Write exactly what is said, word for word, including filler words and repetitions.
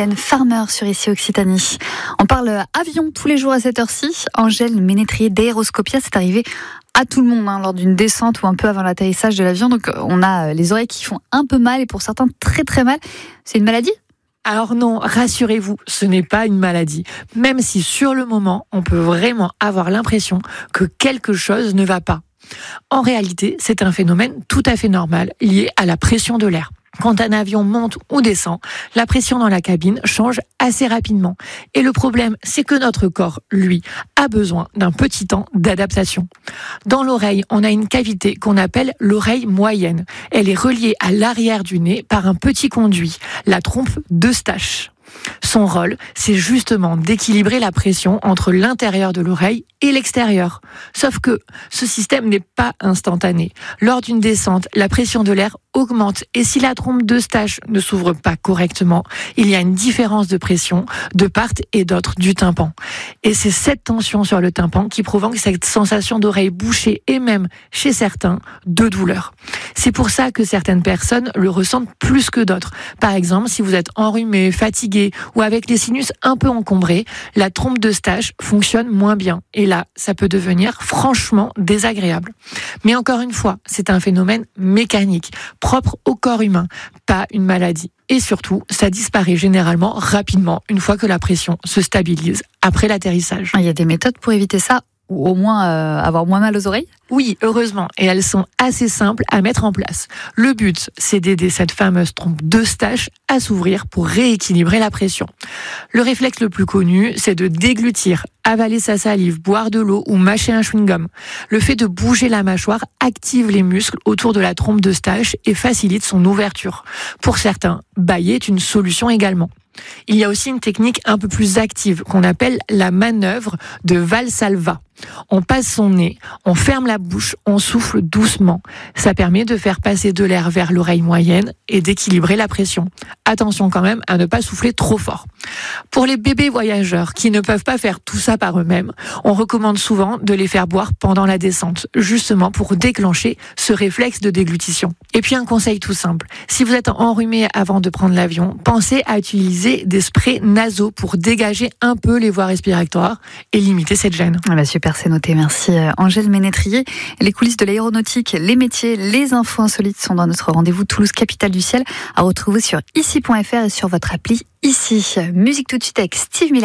Mylène Farmer sur Ici Occitanie. On parle avion tous les jours à cette heure-ci. Angèle Ménétrier d'Aéroscopia, c'est arrivé à tout le monde hein, lors d'une descente ou un peu avant l'atterrissage de l'avion. Donc on a les oreilles qui font un peu mal et pour certains très très mal. C'est une maladie ? Alors non, rassurez-vous, ce n'est pas une maladie. Même si sur le moment, on peut vraiment avoir l'impression que quelque chose ne va pas. En réalité, c'est un phénomène tout à fait normal lié à la pression de l'air. Quand un avion monte ou descend, la pression dans la cabine change assez rapidement. Et le problème, c'est que notre corps, lui, a besoin d'un petit temps d'adaptation. Dans l'oreille, on a une cavité qu'on appelle l'oreille moyenne. Elle est reliée à l'arrière du nez par un petit conduit, la trompe d'Eustache. Son rôle, c'est justement d'équilibrer la pression entre l'intérieur de l'oreille et l'extérieur. Sauf que ce système n'est pas instantané. Lors d'une descente, la pression de l'air augmente et si la trompe d'Eustache ne s'ouvre pas correctement, il y a une différence de pression de part et d'autre du tympan. Et c'est cette tension sur le tympan qui provoque cette sensation d'oreille bouchée et même, chez certains, de douleur. C'est pour ça que certaines personnes le ressentent plus que d'autres. Par exemple, si vous êtes enrhumé, fatigué ou avec les sinus un peu encombrés, la trompe d'Eustache fonctionne moins bien. Et là, ça peut devenir franchement désagréable. Mais encore une fois, c'est un phénomène mécanique, propre au corps humain, pas une maladie. Et surtout, ça disparaît généralement rapidement une fois que la pression se stabilise après l'atterrissage. Il y a des méthodes pour éviter ça ou au moins euh, avoir moins mal aux oreilles ? Oui, heureusement, et elles sont assez simples à mettre en place. Le but, c'est d'aider cette fameuse trompe d'Eustache à s'ouvrir pour rééquilibrer la pression. Le réflexe le plus connu, c'est de déglutir, avaler sa salive, boire de l'eau ou mâcher un chewing-gum. Le fait de bouger la mâchoire active les muscles autour de la trompe d'Eustache et facilite son ouverture. Pour certains, bâiller est une solution également. Il y a aussi une technique un peu plus active qu'on appelle la manœuvre de Valsalva. On passe son nez, on ferme la bouche, on souffle doucement. Ça permet de faire passer de l'air vers l'oreille moyenne et d'équilibrer la pression. Attention quand même à ne pas souffler trop fort. Pour les bébés voyageurs qui ne peuvent pas faire tout ça par eux-mêmes, on recommande souvent de les faire boire pendant la descente, justement pour déclencher ce réflexe de déglutition. Et puis un conseil tout simple, si vous êtes enrhumé avant de prendre l'avion, pensez à utiliser des sprays nasaux pour dégager un peu les voies respiratoires et limiter cette gêne. Ah bah super, c'est noté. Merci Angèle Ménétrier. Les coulisses de l'aéronautique, les métiers, les infos insolites sont dans notre rendez-vous Toulouse Capitale du Ciel à retrouver sur ici point f r et sur votre appli Ici. Musique tout de suite avec Steve Miller.